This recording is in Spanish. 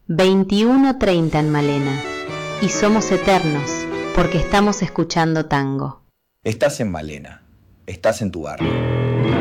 21:30 en Malena. Y somos eternos porque estamos escuchando tango. Estás en Malena, estás en tu barrio.